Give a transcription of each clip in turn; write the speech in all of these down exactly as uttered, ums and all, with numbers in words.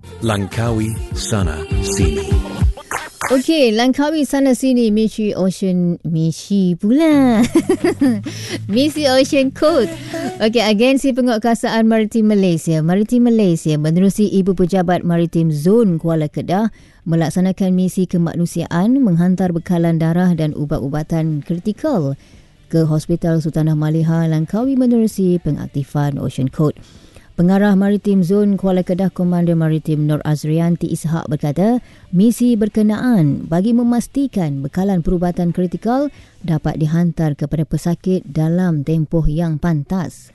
Langkawi sana sini. Okey, Langkawi sana sini misi Ocean misi pula. Misi Ocean Code. Okey, Agensi Penguatkuasaan Maritim Malaysia, Maritim Malaysia menerusi Ibu Pejabat Maritim Zon Kuala Kedah melaksanakan misi kemanusiaan menghantar bekalan darah dan ubat-ubatan kritikal ke Hospital Sultanah Maliha Langkawi menerusi pengaktifan Ocean Code. Pengarah Maritim Zon Kuala Kedah Komander Maritim Nur Azrianti Ishak berkata, misi berkenaan bagi memastikan bekalan perubatan kritikal dapat dihantar kepada pesakit dalam tempoh yang pantas.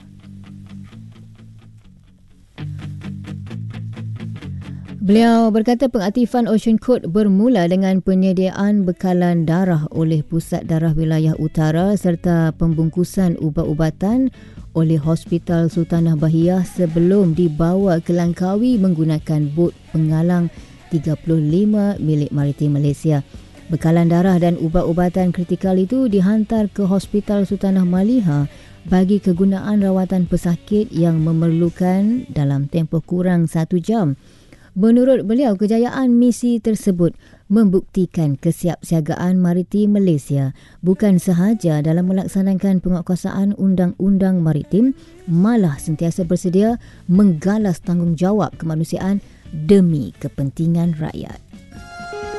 Beliau berkata pengaktifan Ocean Code bermula dengan penyediaan bekalan darah oleh Pusat Darah Wilayah Utara serta pembungkusan ubat-ubatan oleh Hospital Sultanah Bahiyah sebelum dibawa ke Langkawi menggunakan bot pengalang tiga puluh lima milik Maritim Malaysia. Bekalan darah dan ubat-ubatan kritikal itu dihantar ke Hospital Sultanah Maliha bagi kegunaan rawatan pesakit yang memerlukan dalam tempoh kurang satu jam. Menurut beliau, kejayaan misi tersebut membuktikan kesiapsiagaan Maritim Malaysia bukan sahaja dalam melaksanakan penguatkuasaan undang-undang maritim, malah sentiasa bersedia menggalas tanggungjawab kemanusiaan demi kepentingan rakyat.